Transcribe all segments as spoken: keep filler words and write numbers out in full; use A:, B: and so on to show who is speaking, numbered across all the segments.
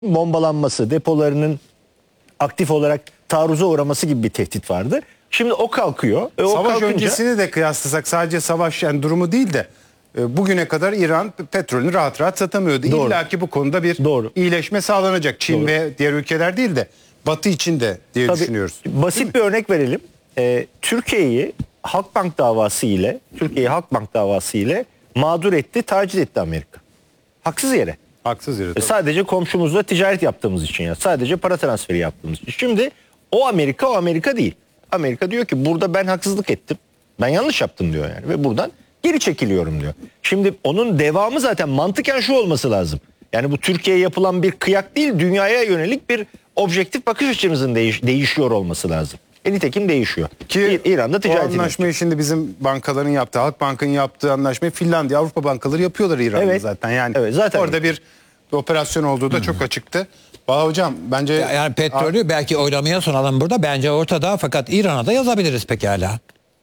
A: bombalanması, depolarının aktif olarak taarruza uğraması gibi bir tehdit vardı. Şimdi o kalkıyor. E, o
B: savaş
A: kalkınca...
B: öncesini de kıyaslasak sadece savaş yani durumu değil de e, bugüne kadar İran petrolünü rahat rahat satamıyordu.
A: Doğru.
B: İlla ki bu konuda bir
A: Doğru.
B: iyileşme sağlanacak. Çin
A: Doğru.
B: ve diğer ülkeler değil de Batı için de diye
A: Tabii,
B: düşünüyoruz.
A: basit bir örnek verelim. Ee, Türkiye'yi Halkbank davası ile Türkiye'yi Halkbank davası ile mağdur etti, taciz etti Amerika. Haksız yere.
B: Haksız yere.
A: E,
B: tabii.
A: sadece komşumuzla ticaret yaptığımız için ya. Sadece para transferi yaptığımız için. Şimdi o Amerika o Amerika değil. Amerika diyor ki burada ben haksızlık ettim. Ben yanlış yaptım diyor yani ve buradan geri çekiliyorum diyor. Şimdi onun devamı zaten mantıken şu olması lazım. Yani bu Türkiye'ye yapılan bir kıyak değil, dünyaya yönelik bir objektif bakış açımızın değiş, değişiyor olması lazım. E nitekim değişiyor.
B: Ki
A: İran'da
B: o
A: ticaret
B: anlaşmayı şimdi bizim bankaların yaptığı, Halkbank'ın yaptığı anlaşmayı Finlandiya, Avrupa bankaları yapıyorlar İran'da
A: Evet.
B: zaten. Yani
A: Evet, zaten
B: orada bir, bir operasyon olduğu da hmm. çok açıktı. Baha hocam bence...
C: Yani petrolü belki oylamaya sunalım burada. Bence ortada, fakat İran'a da yazabiliriz pekala.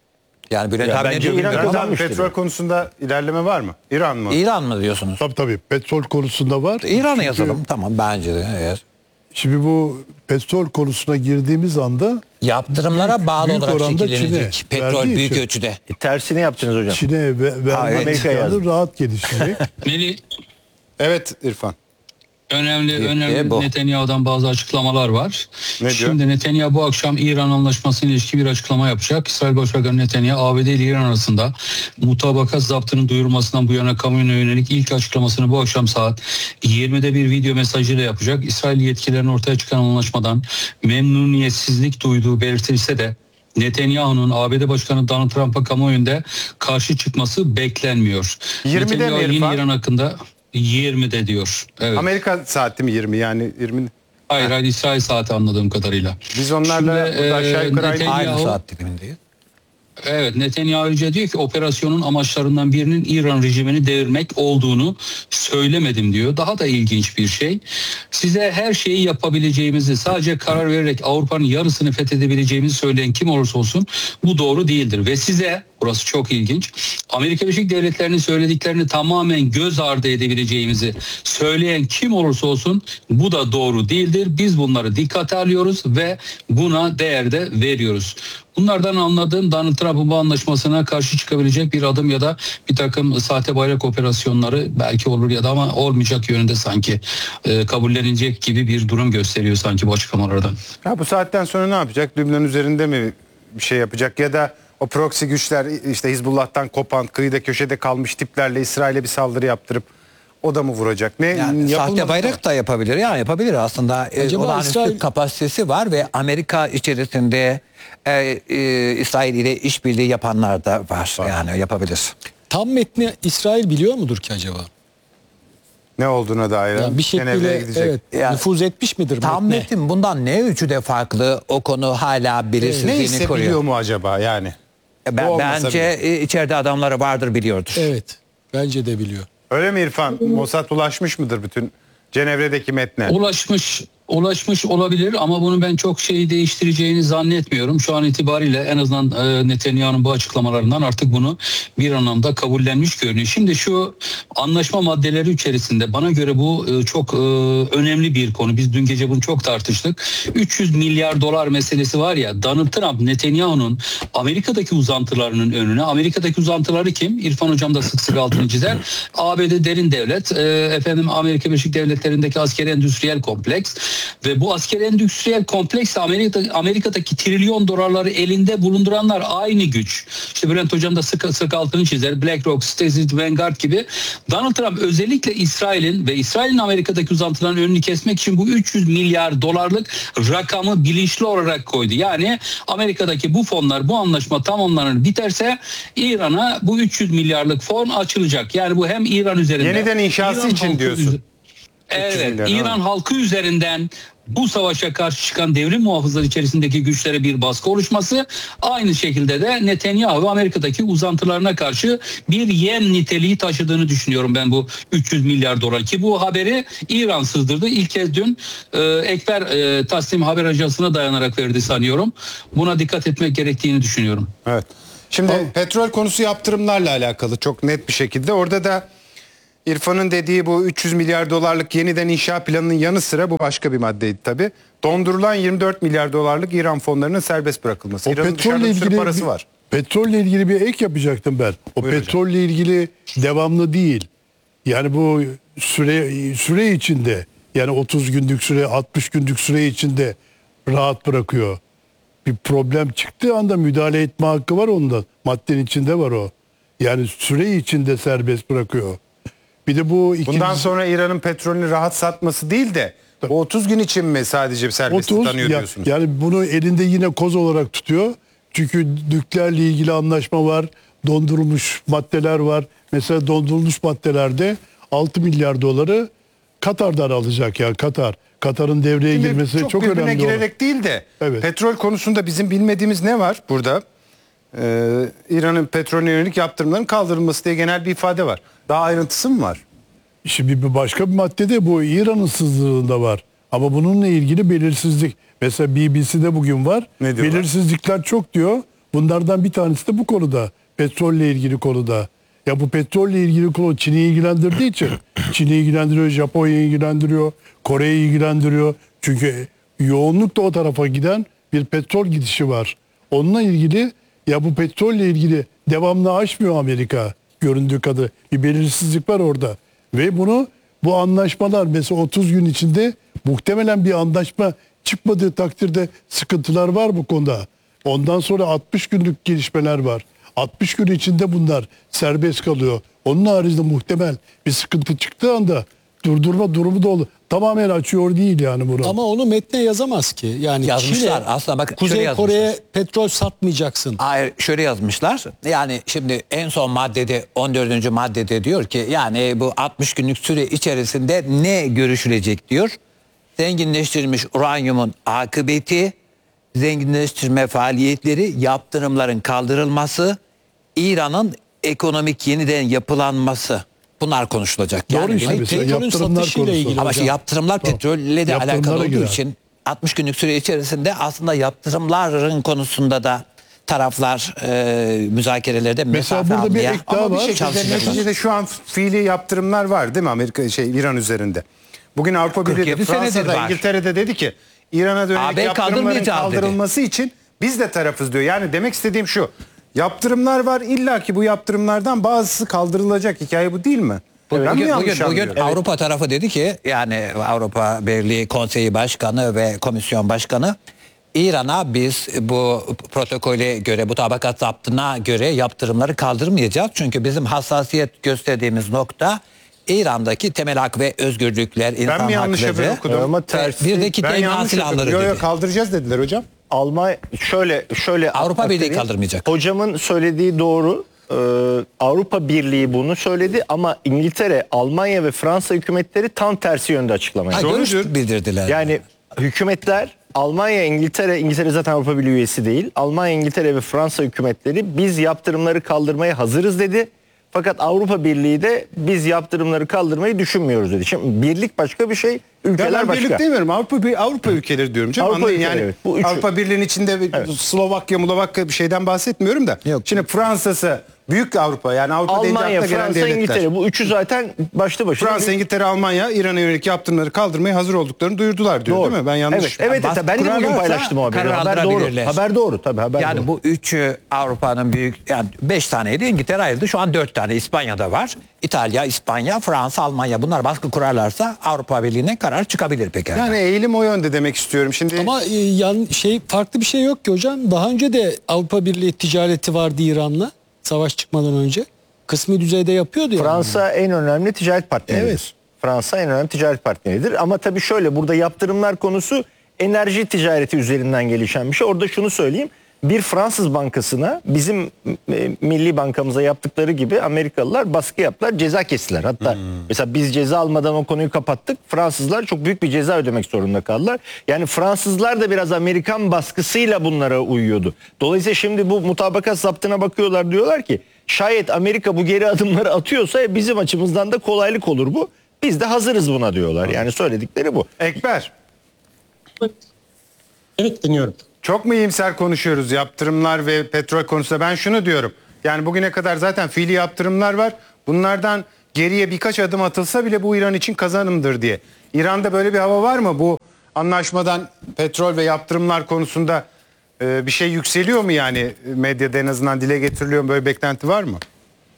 C: Yani Bülent
A: Ya
C: abi ne
A: bence
C: diyor
A: İran
C: bilmiyorum ama
A: kazanmıştır.
B: Petrol konusunda ilerleme var mı? İran mı?
C: İran mı diyorsunuz?
D: Tabii tabii petrol konusunda var.
C: İran'a
D: Çünkü
C: yazalım, tamam, bence de. Evet.
D: Şimdi bu petrol konusuna girdiğimiz anda
C: Yaptırımlara bağlı
D: büyük
C: olarak
D: oranda
C: şekillenecek.
D: Çin'e
C: Petrol
D: verdiği
C: büyük
D: için
C: ölçüde.
A: E, tersini yaptınız hocam.
D: Çin'e ve verme
C: evet.
A: Amerika'ya
D: imkanı
A: yazdı.
D: rahat gelişecek.
E: Melih,
B: Evet İrfan.
E: önemli
C: Gitti,
E: önemli
C: bu.
E: Netanyahu'dan bazı açıklamalar var.
B: Ne diyor?
E: Şimdi Netanyahu bu akşam İran anlaşmasıyla ilişkin bir açıklama yapacak. İsrail Başbakanı Netanyahu A B D ile İran arasında mutabakat zaptının duyurulmasından bu yana kamuoyuna yönelik ilk açıklamasını bu akşam saat yirmide bir video mesajıyla yapacak. İsrail yetkililerinin ortaya çıkan anlaşmadan memnuniyetsizlik duyduğu belirtilse de Netanyahu'nun A B D Başkanı Donald Trump'a kamuoyunda karşı çıkması beklenmiyor.
B: yirmide mi
E: Netanyahu yeni
B: İrfan?
E: İran hakkında yirmide diyor. Evet.
B: Amerika saati mi yirmi yani yirmi?
E: Hayır hayır, İsrail saati anladığım kadarıyla.
B: Biz onlarla
E: Şimdi,
B: burada aşağı
E: e,
B: yukarı aynı.
E: Netanyahu-
C: Aynı saat dilimindeyiz.
E: Evet, Netanyahu ayrıca diyor ki operasyonun amaçlarından birinin İran rejimini devirmek olduğunu söylemedim diyor. Daha da ilginç bir şey. Size her şeyi yapabileceğimizi, sadece karar vererek Avrupa'nın yarısını fethedebileceğimizi söyleyen kim olursa olsun bu doğru değildir. Ve size, burası çok ilginç, Amerika Birleşik Devletleri'nin söylediklerini tamamen göz ardı edebileceğimizi söyleyen kim olursa olsun bu da doğru değildir. Biz bunları dikkate alıyoruz ve buna değer de veriyoruz. Bunlardan anladığım Donald Trump'ın bu anlaşmasına karşı çıkabilecek bir adım ya da bir takım sahte bayrak operasyonları belki olur ya da ama olmayacak yönünde sanki e, kabullenecek gibi bir durum gösteriyor sanki bu açıklamalardan.
B: Ya bu saatten sonra ne yapacak? Lübnan üzerinde mi bir şey yapacak ya da o proxy güçler işte Hizbullah'tan kopan kıyıda köşede kalmış tiplerle İsrail'e bir saldırı yaptırıp o da mı vuracak? Ne
C: Yani sahte
B: yapılmadı
C: bayrak
B: mı?
C: da yapabilir. Yani yapabilir aslında. E, olağanüstü
F: İsrail-
C: kapasitesi var ve Amerika içerisinde e, e, İsrail ile işbirliği yapanlar da var. Yani yapabilir.
F: Tam metni İsrail biliyor mudur ki acaba?
B: Ne olduğuna dair.
F: Yani bir
B: Cenevre'ye
F: şekilde
B: gidecek.
F: evet,
C: Yani
F: nüfuz etmiş midir
C: Tam
F: metne?
C: metin bundan ne ölçüde farklı, o konu hala
B: Ne
C: belirsizliğini
B: hissebiliyor
C: koruyor.
B: mu acaba yani?
C: Ben,
B: Bu olmasa
C: bence e, içeride adamları vardır, biliyordur.
F: Evet. Bence de biliyor.
B: Öyle mi İrfan? Mossad ulaşmış mıdır bütün Cenevre'deki metne?
E: Ulaşmış ulaşmış olabilir ama bunu ben çok şeyi değiştireceğini zannetmiyorum. Şu an itibariyle en azından e, Netanyahu'nun bu açıklamalarından artık bunu bir anlamda kabullenmiş görünüyor. Şimdi şu anlaşma maddeleri içerisinde bana göre bu e, çok e, önemli bir konu. Biz dün gece bunu çok tartıştık. üç yüz milyar dolar meselesi var ya, Donald Trump Netanyahu'nun Amerika'daki uzantılarının önüne, Amerika'daki uzantıları kim? İrfan hocam da sık sık altını çizer. A B D derin devlet, e, efendim Amerika Birleşik Devletleri'ndeki askeri endüstriyel kompleks. Ve bu askeri endüstriyel kompleks Amerika, Amerika'daki trilyon dolarları elinde bulunduranlar aynı güç. İşte Bülent hocam da sık sık altını çizer. BlackRock, State Vanguard gibi. Donald Trump özellikle İsrail'in ve İsrail'in Amerika'daki uzantıların önünü kesmek için bu üç yüz milyar dolarlık rakamı bilinçli olarak koydu. Yani Amerika'daki bu fonlar, bu anlaşma tamamlanır biterse İran'a bu üç yüz milyarlık fon açılacak. Yani bu hem İran üzerinde.
B: Yeniden inşası
E: İran
B: için
E: halkı
B: diyorsun.
E: üzer- Evet,
B: milyar,
E: İran
B: ha.
E: halkı üzerinden bu savaşa karşı çıkan devrim muhafızları içerisindeki güçlere bir baskı oluşması, aynı şekilde de Netanyahu ve Amerika'daki uzantılarına karşı bir yem niteliği taşıdığını düşünüyorum ben bu üç yüz milyar dolar, ki bu haberi İran sızdırdı. İlk kez dün e, Ekber e, Tasnim haber ajansına dayanarak verdi sanıyorum. Buna dikkat etmek gerektiğini düşünüyorum.
B: Evet. Şimdi petrol konusu yaptırımlarla alakalı çok net bir şekilde. Orada da İrfan'ın dediği bu üç yüz milyar dolarlık yeniden inşa planının yanı sıra bu başka bir maddeydi tabii. Dondurulan yirmi dört milyar dolarlık İran fonlarının serbest bırakılması.
D: O
B: İran'ın dışarıda
D: petrolle
B: bir sürü
D: ilgili
B: parası
D: bir-
B: var.
D: Petrolle ilgili bir ek yapacaktım ben. O
B: Buyur hocam.
D: petrolle ilgili devamlı değil. Yani bu süre süre içinde, yani otuz günlük süre, altmış günlük süre içinde rahat bırakıyor. Bir problem çıktığı anda müdahale etme hakkı var onda. Maddenin içinde var o. Yani süre içinde serbest bırakıyor. Bir de bu ikinci,
B: Bundan sonra İran'ın petrolünü rahat satması değil de o otuz gün için mi sadece serbest
D: otuz,
B: tanıyor
D: ya-
B: diyorsunuz?
D: yani bunu elinde yine koz olarak tutuyor. Çünkü nükleerle ilgili anlaşma var. Dondurulmuş maddeler var. Mesela dondurulmuş maddelerde altı milyar doları Katar'dan alacak ya Katar. Katar'ın devreye
B: Şimdi
D: girmesi çok,
B: birbirine
D: önemli.
B: girerek
D: olan.
B: değil de
D: Evet.
B: petrol konusunda bizim bilmediğimiz ne var burada? Ee, İran'ın petrolüne yönelik yaptırımların kaldırılması diye genel bir ifade var. Daha ayrıntısı mı var?
D: Şimdi bir başka bir madde de bu İran'ın sızlığında var. Ama bununla ilgili belirsizlik. Mesela B B C'de bugün var.
B: Ne diyorlar?
D: Belirsizlikler çok diyor. Bunlardan bir tanesi de bu konuda. Petrolle ilgili konuda. Ya bu petrolle ilgili konu Çin'i ilgilendirdiği için Çin'i ilgilendiriyor, Japonya'yı ilgilendiriyor, Kore'yi ilgilendiriyor. Çünkü yoğunlukla o tarafa giden bir petrol gidişi var. Onunla ilgili, ya bu petrolle ilgili devamlı aşmıyor Amerika göründüğü kadar. Bir belirsizlik var orada. Ve bunu bu anlaşmalar mesela otuz gün içinde muhtemelen bir anlaşma çıkmadığı takdirde sıkıntılar var bu konuda. Ondan sonra altmış günlük gelişmeler var. altmış gün içinde bunlar serbest kalıyor. Onun haricinde muhtemel bir sıkıntı çıktığı anda durdurma durumu da olur. Tamamen açıyor değil yani bunu.
F: Ama onu metne yazamaz ki. Yani
C: Yazmışlar.
F: Çin'e,
C: Aslında bakın, şöyle
F: Kuzey
C: yazmışlar.
F: Kore'ye petrol satmayacaksın.
C: Hayır, şöyle yazmışlar. Yani şimdi en son maddede, on dördüncü maddede diyor ki yani bu altmış günlük süre içerisinde ne görüşülecek diyor. Zenginleştirilmiş uranyumun akıbeti, zenginleştirme faaliyetleri, yaptırımların kaldırılması, İran'ın ekonomik yeniden yapılanması. Bunlar konuşulacak.
D: Doğru
C: Yani
D: işte
C: demek-
D: mesela
F: petrolün
D: yaptırımlar
F: satışıyla
D: konusu.
F: ilgili
C: ama işte
F: hocam.
C: yaptırımlar petrolle de
D: Yaptırımlara
C: alakalı olduğu
D: girer.
C: için altmış günlük süre içerisinde aslında yaptırımların konusunda da taraflar e, müzakerelerde
D: Mesela
C: mesafe
D: burada bir
C: almaya
D: ek daha
B: Ama bir
D: var.
B: şekilde
C: çalışacaklar.
B: neticede şu an fiili yaptırımlar var değil mi Amerika şey İran üzerinde? Bugün Avrupa Birliği de
C: kırk yedi senedir
B: Fransa'da
C: var.
B: İngiltere'de dedi ki İran'a dönelik
C: A B
B: yaptırımların
C: kaldırmayacağız dedi.
B: kaldırılması için biz de tarafız diyor. Yani demek istediğim şu. Yaptırımlar var, illa ki bu yaptırımlardan bazısı kaldırılacak. Hikaye bu değil mi? Ben mi
C: Bugün,
B: yanlış
C: bugün, bugün
B: anlıyorum?
C: Avrupa tarafı dedi ki yani Avrupa Birliği Konseyi Başkanı ve Komisyon Başkanı İran'a biz bu protokole göre, bu tabakat zaptına göre yaptırımları kaldırmayacağız. Çünkü bizim hassasiyet gösterdiğimiz nokta İran'daki temel hak ve özgürlükler, insan
B: Ben mi yanlış haber
C: hakları.
B: okudum?
A: Ama
C: Ve
A: tersi
C: bir de kitle
B: Ben
C: imha
B: yanlış
C: silahları
B: okudum. Yo, yo,
C: dedi.
B: kaldıracağız dediler hocam.
A: Almanya şöyle şöyle
C: Avrupa Birliği
A: aktarayım.
C: kaldırmayacak.
A: Hocamın söylediği doğru. Ee, Avrupa Birliği bunu söyledi ama İngiltere, Almanya ve Fransa hükümetleri tam tersi yönde açıklama
C: Ha,
A: yaptı.
C: görüş
B: Doğrudur.
C: bildirdiler.
A: Yani hükümetler Almanya, İngiltere, İngiltere zaten Avrupa Birliği üyesi değil. Almanya, İngiltere ve Fransa hükümetleri biz yaptırımları kaldırmaya hazırız dedi. Fakat Avrupa Birliği de biz yaptırımları kaldırmayı düşünmüyoruz dedi. Şimdi birlik başka bir şey,
B: Ya
A: ülkeler
B: ben
A: başka.
B: birlik demiyorum. Avrupa bir Avrupa ülkeleri diyorum canım.
A: Avrupa
B: Anlayın
A: ülkeleri,
B: yani
A: evet. Bu üçü.
B: Avrupa Birliği'nin içinde bir Slovakya, Mulovakya bir şeyden bahsetmiyorum da.
C: Yok.
B: Şimdi Fransa'sı büyük Avrupa yani Avrupa deyince
A: Almanya,
B: akla gelen
A: Fransa,
B: devletler.
A: İngiltere bu üçü zaten başlı başına.
B: Fransa, İngiltere, Almanya İran'a yönelik yaptırımları kaldırmaya hazır olduklarını duyurdular diyor
A: Doğru.
B: değil mi? Ben yanlış.
A: Evet, evet,
C: Baskı
A: evet ben de bugün
C: kurarlarsa
A: paylaştım o haberi.
C: karar
A: Haber doğru.
C: aldırabilirler.
A: Haber doğru tabii haber
C: Yani
A: doğru.
C: bu üçü Avrupa'nın büyük, yani beş taneydi, İngiltere ayrıldı. Şu an dört tane İspanya'da var. İtalya, İspanya, Fransa, Almanya, bunlar baskı kurarlarsa Avrupa Birliği'ne karar çıkabilir pekala.
B: Yani eğilim o yönde demek istiyorum. Şimdi
F: Ama e, yan şey farklı bir şey yok ki hocam. Daha önce de Avrupa Birliği ticareti vardı İran'la savaş çıkmadan önce. Kısmi düzeyde yapıyordu yani.
A: Fransa en önemli ticaret partneridir.
F: Evet.
A: Fransa en önemli ticaret partneridir. Ama tabii şöyle burada yaptırımlar konusu enerji ticareti üzerinden gelişen bir şey. Orada şunu söyleyeyim. Bir Fransız bankasına bizim e, milli bankamıza yaptıkları gibi Amerikalılar baskı yaptılar, ceza kestiler. Hatta mesela biz ceza almadan o konuyu kapattık. Fransızlar çok büyük bir ceza ödemek zorunda kaldılar. Yani Fransızlar da biraz Amerikan baskısıyla bunlara uyuyordu. Dolayısıyla şimdi bu mutabakat zaptına bakıyorlar, diyorlar ki şayet Amerika bu geri adımları atıyorsa bizim açımızdan da kolaylık olur bu. Biz de hazırız buna diyorlar. Yani söyledikleri bu.
B: Ekber,
G: Evet, dinliyorum.
B: çok mu iyimser konuşuyoruz yaptırımlar ve petrol konusunda? Ben şunu diyorum. Yani bugüne kadar zaten fiili yaptırımlar var. Bunlardan geriye birkaç adım atılsa bile bu İran için kazanımdır diye. İran'da böyle bir hava var mı? Bu anlaşmadan petrol ve yaptırımlar konusunda e, bir şey yükseliyor mu yani? Medyada en azından dile getiriliyor mu? Böyle bir beklenti var mı?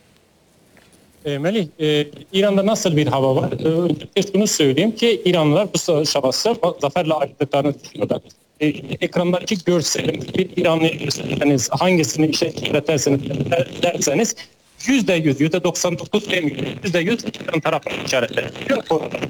G: E, Melih, e, İran'da nasıl bir hava var? E, öncelikle şunu söyleyeyim ki İranlılar bu savaşta zaferle ayrıldıklarını düşünüyorlar. E, ekrandaki görselin bir İranlı'ya gösterirseniz, hangisini işte işaretlerseniz derseniz yüzde yüz, yüzde doksan dokuz demiyorum. Yüzde yüz İran tarafına işaretler. Yani,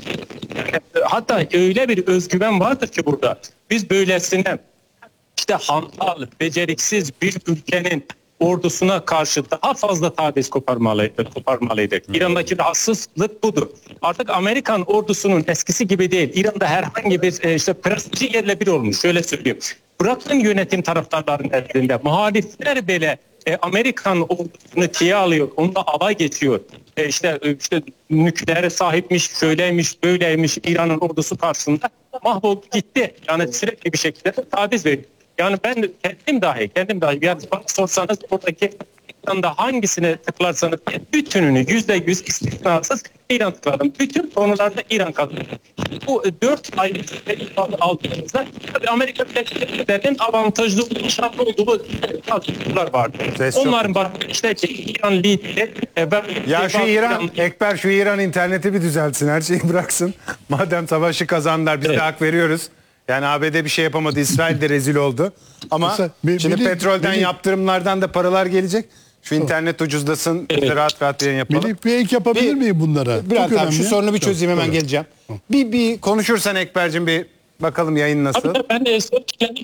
G: hatta öyle bir özgüven vardır ki burada. Biz böylesine işte hantal, beceriksiz bir ülkenin ordusuna karşı daha fazla taviz koparmalıydık. koparmalıydık. İran'daki rahatsızlık budur. Artık Amerikan ordusunun eskisi gibi değil. İran'da herhangi bir e, işte prestiji yerle bir olmuş. Şöyle söyleyeyim. Bırakın yönetim taraftarlarının elinde. Muhalifler bile e, Amerikan ordusunu tiye alıyor. Onunla alay geçiyor. E, işte işte nükleere sahipmiş, şöyleymiş, böyleymiş İran'ın ordusu karşısında mahvoldu gitti. Yani sürekli bir şekilde taviz veriyor. Yani ben kendim dahi, kendim dahi yani bana sorsanız oradaki İran'da hangisine tıklarsanız bütününü yüzde yüz istisnasız İran tıkladım. Bütün konularda İran kazanıyor. Bu dört ayrı altımızda tabii Amerika Birleşik Devletleri'nin avantajlı olduğu, şartlı olduğu tartışmalar vardı.
B: Ses
G: Onların bak işte İran lideri e, ben
B: Ya şu İran, Ekber şu İran interneti bir düzeltsin, her şeyi bıraksın. Madem savaşı kazandılar, biz de
G: Evet.
B: hak veriyoruz. Yani A B D bir şey yapamadı, İsrail de rezil oldu. Ama
D: Mesela bir-
B: şimdi
D: bir-
B: petrolden,
D: bir-
B: yaptırımlardan da paralar gelecek. Şu internet ucuzlasın, biz de rahat rahat yayın yapalım.
D: Melih bir ek yapabilir
B: Bir-
D: miyim bunlara?
B: Bülent
D: Çok
B: abi şu
D: önemli.
B: sorunu bir çözeyim, hemen
D: Tabii.
B: geleceğim. Bir, bir konuşursan Ekber'cim, bir bakalım yayın nasıl?
G: Tabii ben de kendi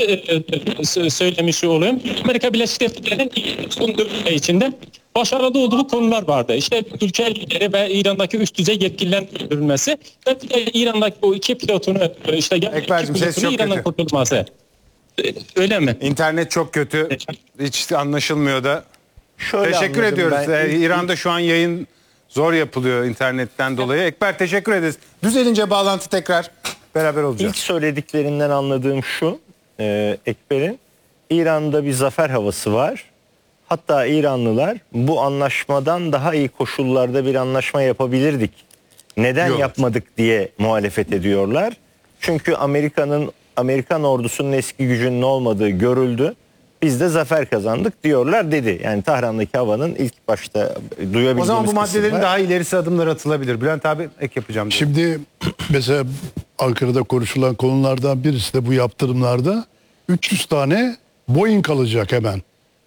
G: e, söylemiş olayım. Amerika Birleşik Devletleri'nin son dört ay içinde başarılı olduğu konular vardı. İşte ülke lideri ve İran'daki üst düzey yetkililerin öldürülmesi ve bir de İran'daki o iki pilotunu e, işte
B: Ekbercim,
G: iki
B: ses
G: pilotunu
B: çok
G: İran'dan
B: kötü.
G: kurtulması. E, Öyle mi?
B: İnternet çok kötü, hiç anlaşılmıyor da.
A: Şöyle
B: Teşekkür
A: anladım
B: ediyoruz.
A: ben.
B: Ee,
A: İlk-
B: İran'da şu an yayın zor yapılıyor internetten dolayı. Ekber teşekkür ederiz. Düzelince bağlantı tekrar beraber olacağız.
A: İlk söylediklerinden anladığım şu, e, Ekber'in İran'da bir zafer havası var. Hatta İranlılar bu anlaşmadan daha iyi koşullarda bir anlaşma yapabilirdik. Neden
B: Diyorlar.
A: yapmadık diye muhalefet ediyorlar. Çünkü Amerika'nın Amerikan ordusunun eski gücünün olmadığı görüldü. Biz de zafer kazandık diyorlar dedi. Yani Tahran'daki havanın ilk başta duyabildiğimiz
B: O zaman bu maddelerin
A: kısımlar-
B: daha ilerisi adımlar atılabilir. Bülent abi ek yapacağım. diyor.
D: Şimdi mesela Ankara'da konuşulan konulardan birisi de bu yaptırımlarda üç yüz tane Boeing kalacak hemen.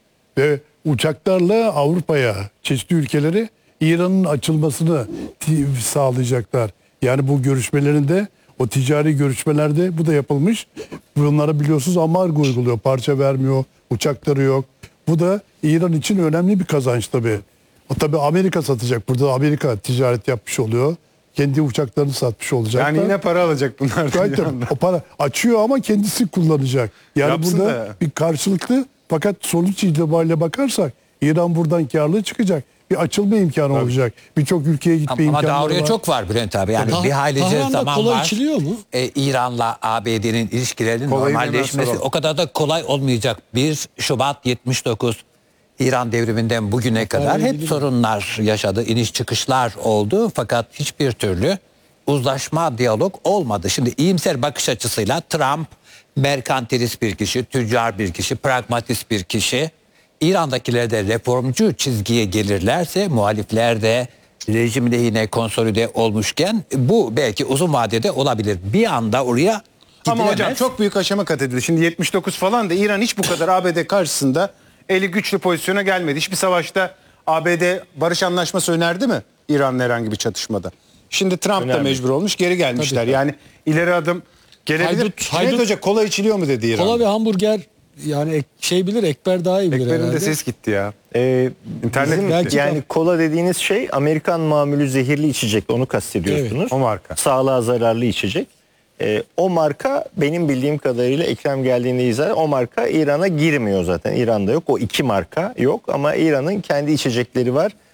D: Ve uçaklarla Avrupa'ya, çeşitli ülkeleri İran'ın açılmasını ti- sağlayacaklar. Yani bu görüşmelerinde, o ticari görüşmelerde bu da yapılmış. Bunlara biliyorsunuz ambargo uyguluyor. Parça vermiyor, uçakları yok. Bu da İran için önemli bir kazanç tabii. O tabii Amerika satacak. Burada Amerika ticaret yapmış oluyor. Kendi uçaklarını satmış olacak.
B: Yani yine para alacak bunlar.
D: Gayet tabii. O para açıyor ama kendisi kullanacak. Yani
B: Yapsın
D: burada
B: da.
D: bir karşılıklı, fakat sonuç itibariyle bakarsak İran buradan karlı çıkacak. Bir açılma imkanı olacak. Birçok ülkeye gitme
C: Ama
D: imkanı
C: daha oraya
D: var.
C: çok var Bülent abi. Yani
F: Tah-
C: bir haylice
F: Tahran'da
C: zaman
F: kola
C: var.
F: içiliyor mu?
C: E, İran'la A B D'nin ilişkilerinin
B: Kolayı hemen
C: normalleşmesi
B: soralım.
C: o kadar da kolay olmayacak. bir Şubat yetmiş dokuz İran devriminden bugüne kadar hep sorunlar yaşadı. İniş çıkışlar oldu fakat hiçbir türlü uzlaşma, diyalog olmadı. Şimdi iyimser bakış açısıyla Trump merkantilist bir kişi, tüccar bir kişi, pragmatist bir kişi. İran'dakiler de reformcu çizgiye gelirlerse, muhalifler de rejim lehine konsolide olmuşken bu belki uzun vadede olabilir. Bir anda oraya
B: Ama hocam
C: gidilemez.
B: çok büyük aşama kat edildi. Şimdi yetmiş dokuz falan da İran hiç bu kadar A B D karşısında eli güçlü pozisyona gelmedi. Hiçbir savaşta A B D barış anlaşması önerdi mi İran'la herhangi bir çatışmada? Şimdi Trump da
A: Önermedi.
B: mecbur olmuş, geri gelmişler. Yani ileri adım gelebilir.
F: Haydut-
B: Cüneyt
F: haydut-
B: Hoca kola içiliyor mu dedi İran.
F: Kola ve hamburger yani ek- şey bilir, Ekber daha iyi bilir
B: Ekber'in de
F: herhalde.
B: ses gitti ya.
A: Ee,
B: İnternet
A: bizim
B: gitti.
A: yani kola dediğiniz şey Amerikan mamülü zehirli içecek, onu kastediyorsunuz.
B: Evet, o marka.
A: Sağlığa zararlı içecek. Ee, o marka benim bildiğim kadarıyla Ekrem geldiğinde izah, o marka İran'a girmiyor zaten. İran'da yok. O iki marka yok ama İran'ın kendi içecekleri var.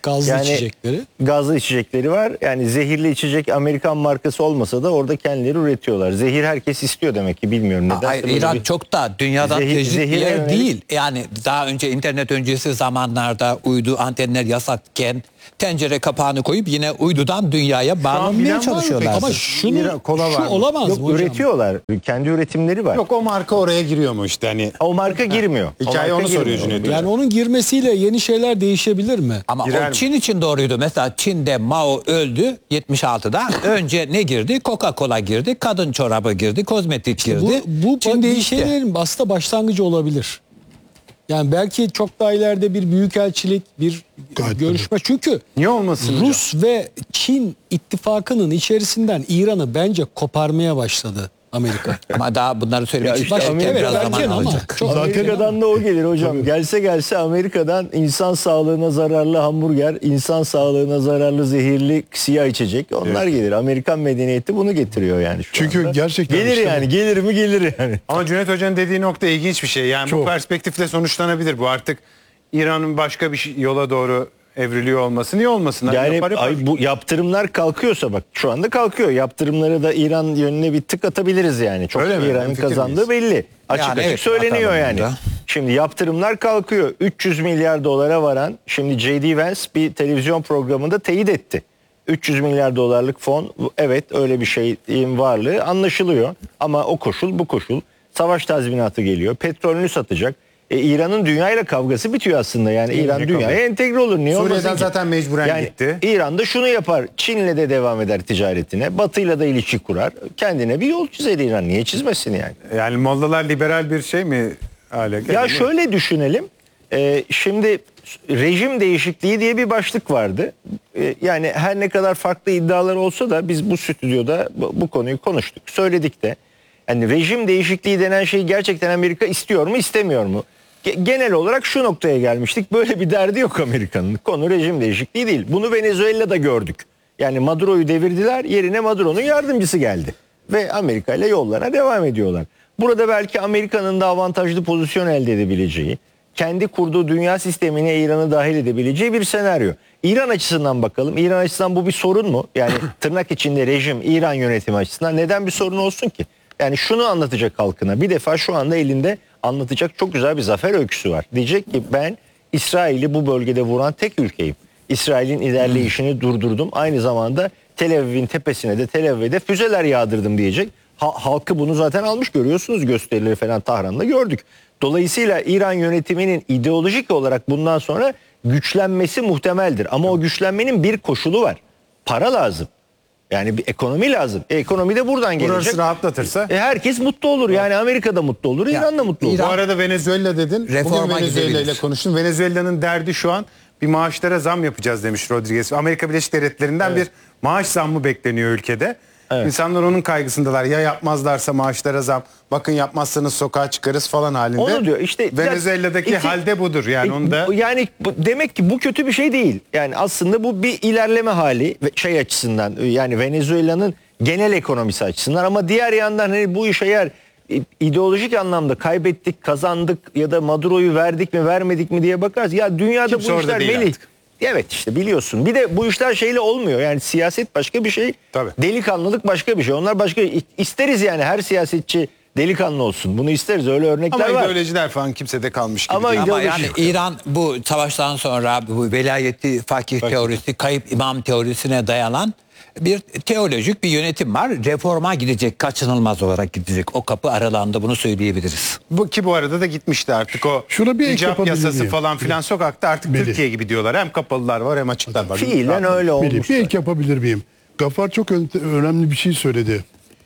F: Gazlı
A: Yani
F: içecekleri.
A: Gazlı içecekleri var. Yani zehirli içecek Amerikan markası olmasa da orada kendileri üretiyorlar. Zehir herkes istiyor demek ki, bilmiyorum neden.
C: Hayır, İran çok da dünyadan
A: Zehir-
C: tecrit bir
A: zehire
C: yer
A: yönelik-
C: değil. Yani daha önce internet öncesi zamanlarda uydu antenler yasakken tencere kapağını koyup yine uydudan dünyaya
B: bilen var
C: bağlanmaya
B: mı
C: çalışıyorlar.
B: peki?
F: Ama şunu
B: İran- kola
F: şu
B: var mı?
F: olamaz
A: Yok,
F: mı hocam?
A: üretiyorlar. Kendi üretimleri var.
B: Yok, o marka oraya giriyor mu işte hani?
A: O marka girmiyor. O
B: Hikaye
A: marka
B: onu soruyor
A: girmiyor.
B: Cüneyt Hocam.
F: Yani onun girmesiyle yeni şeyler değişebilir mi?
C: Ama
B: Girer
C: o
B: mi?
C: Çin için doğruydu. Mesela Çin'de Mao öldü yetmiş altıda. Önce ne girdi? Coca-Cola girdi, kadın çorabı girdi, kozmetik girdi.
F: Bu, bu
C: Çin
F: bir
C: değişti.
F: şeylerin aslında başlangıcı olabilir. Yani belki çok daha ileride bir büyükelçilik, bir
D: Gayet
F: görüşme. Çünkü
B: Niye olmasın hocam?
F: Rus ve Çin ittifakının içerisinden İran'ı bence koparmaya başladı Amerika.
C: Ama daha bunları söylemek
A: Ya
C: için
A: işte
C: belki
A: Amerika
C: biraz
F: erken
C: zaman
F: ama
C: alacak.
F: çok
A: Amerika'dan da o gelir hocam. Gelse gelse Amerika'dan insan sağlığına zararlı hamburger, insan sağlığına zararlı zehirli siyah içecek. Onlar gelir. Amerikan medeniyeti bunu getiriyor yani şu
D: Çünkü
A: anda.
D: gerçekten
A: gelir
D: işte
A: yani. Gelir mi gelir yani.
B: Ama Cüneyt Hoca'nın dediği nokta ilginç bir şey. Yani bu
D: Çok.
B: perspektifle sonuçlanabilir. Bu artık İran'ın başka bir şey- yola doğru evriliyor olması. Niye olmasın? Hani
A: Yani
B: yapar yapar.
A: ay, bu yaptırımlar kalkıyorsa bak şu anda kalkıyor. Yaptırımları da İran yönüne bir tık atabiliriz yani. Çok
B: Öyle mi?
A: İran'ın
B: Hemfikir
A: kazandığı
B: miyiz?
A: belli. Açık
C: Yani
A: açık
C: evet,
A: söyleniyor
C: atalım
A: yani.
C: burada.
A: Şimdi yaptırımlar kalkıyor. üç yüz milyar dolara varan, şimdi J D Vance bir televizyon programında teyit etti. üç yüz milyar dolarlık fon, evet öyle bir şeyin varlığı anlaşılıyor. Ama o koşul bu koşul. Savaş tazminatı geliyor. Petrolünü satacak. E, İran'ın dünyayla kavgası bitiyor aslında. Yani İran
B: ne
A: dünyaya
B: kavga?
A: entegre olur. Niye
B: Suriye'den
A: olmasın ki?
B: zaten mecburen
A: yani,
B: gitti.
A: İran da şunu yapar. Çin'le de devam eder ticaretine. Batı'yla da ilişki kurar. Kendine bir yol çizer İran. Niye çizmesin yani?
B: Yani Mollalar liberal bir şey mi hale geldi?
A: Ya şöyle düşünelim. Ee, şimdi rejim değişikliği diye bir başlık vardı. Ee, yani her ne kadar farklı iddialar olsa da biz bu stüdyoda bu, bu konuyu konuştuk. Söyledik de. Yani rejim değişikliği denen şeyi gerçekten Amerika istiyor mu, istemiyor mu? Ge- Genel olarak şu noktaya gelmiştik. Böyle bir derdi yok Amerika'nın. Konu rejim değişikliği değil. Bunu Venezuela'da gördük. Yani Maduro'yu devirdiler. Yerine Maduro'nun yardımcısı geldi. Ve Amerika ile yollarına devam ediyorlar. Burada belki Amerika'nın da avantajlı pozisyon elde edebileceği, kendi kurduğu dünya sistemine İran'ı dahil edebileceği bir senaryo. İran açısından bakalım. İran açısından bu bir sorun mu? Yani tırnak içinde rejim, İran yönetimi açısından neden bir sorun olsun ki? Yani şunu anlatacak halkına. Bir defa şu anda elinde anlatacak çok güzel bir zafer öyküsü var. Diyecek ki ben İsrail'i bu bölgede vuran tek ülkeyim. İsrail'in ilerleyişini durdurdum. Aynı zamanda Tel Aviv'in tepesine de Tel Aviv'de füzeler yağdırdım diyecek. Ha- halkı bunu zaten almış, görüyorsunuz, gösterileri falan Tahran'da gördük. Dolayısıyla İran yönetiminin ideolojik olarak bundan sonra güçlenmesi muhtemeldir. Ama o güçlenmenin bir koşulu var. Para lazım. Yani bir ekonomi lazım. E, ekonomi de buradan gelecek.
B: Burası rahatlatırsa.
A: E, herkes mutlu olur. Yani Amerika da mutlu olur, İran da mutlu olur.
B: Bu arada Venezuela dedin.
C: Reforma
B: Bugün Venezuela ile
C: gidebilir.
B: konuştum. Venezuela'nın derdi şu an bir maaşlara zam yapacağız demiş Rodriguez. Amerika Birleşik Devletleri'nden bir maaş zammı bekleniyor ülkede.
A: Evet.
B: İnsanlar onun kaygısındalar. Ya yapmazlarsa maaşlara zam. Bakın yapmazsanız sokağa çıkarız falan halinde.
A: Onu diyor. İşte
B: Venezuela'daki
A: iki-
B: halde budur. Yani
A: E,
B: onu da
A: bu- yani bu- demek ki bu kötü bir şey değil. Yani aslında bu bir ilerleme hali ve şey açısından, yani Venezuela'nın genel ekonomisi açısından, ama diğer yandan hani bu iş eğer e, ideolojik anlamda kaybettik, kazandık ya da Maduro'yu verdik mi vermedik mi diye bakarız. Ya dünyada
B: Kimse
A: bu
B: orada
A: işler
B: değil
A: Melih.
B: artık.
A: Evet işte biliyorsun. Bir de bu işler şeyle olmuyor. Yani siyaset başka bir şey.
B: Tabii.
A: Delikanlılık başka bir şey. Onlar başka. isteriz yani her siyasetçi delikanlı olsun. Bunu isteriz. Öyle örnekler
B: ama
A: var.
B: ideolojiler falan kimsede kalmış gibi
A: Ama
B: değil.
C: Ama
A: ideoloji-
C: yani İran bu savaştan sonra bu velayeti fakih teorisi, kayıp imam teorisine dayanan bir teolojik bir yönetim var. Reforma gidecek, kaçınılmaz olarak gidecek. O kapı aralandı, bunu söyleyebiliriz.
B: Bu, ki bu arada da gitmişti artık o
D: Şuna bir ek
B: icap
D: yapabilir
B: yasası
D: miyim?
B: falan filan sokakta artık
D: Melih.
B: Türkiye gibi diyorlar. Hem kapalılar var hem açıklar var.
A: Fiilen öyle olmuş.
D: Melih, bir ek yapabilir miyim? Gafar çok ön- önemli bir şey söyledi.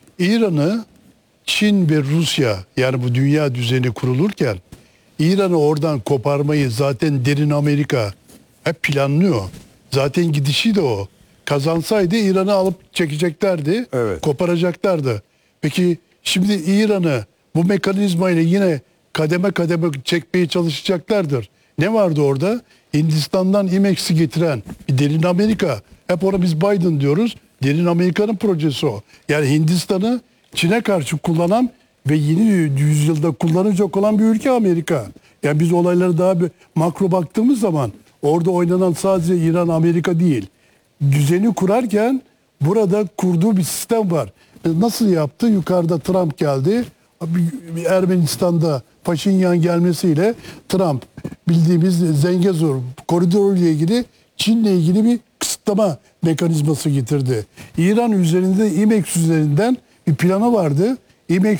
D: İran'ı Çin ve Rusya, yani bu dünya düzeni kurulurken İran'ı oradan koparmayı zaten derin Amerika hep planlıyor. Zaten gidişi de o. Kazansaydı İran'ı alıp çekeceklerdi,
B: Evet.
D: koparacaklardı. Peki şimdi İran'ı bu mekanizmayla yine kademe kademe çekmeye çalışacaklardır. Ne vardı orada? Hindistan'dan IMEX'i getiren bir derin Amerika. Hep ona biz Biden diyoruz. Derin Amerika'nın projesi o. Yani Hindistan'ı Çin'e karşı kullanan ve yeni yüzyılda kullanacak olan bir ülke Amerika. Yani biz olaylara daha bir makro baktığımız zaman Orada oynanan sadece İran, Amerika değil. Düzeni kurarken burada kurduğu bir sistem var. Nasıl yaptı? Yukarıda Trump geldi. Ermenistan'da Paşinyan gelmesiyle Trump bildiğimiz Zengezur koridoru ile ilgili Çin'le ilgili bir kısıtlama mekanizması getirdi. İran üzerinde İmex üzerinden bir planı vardı. İmex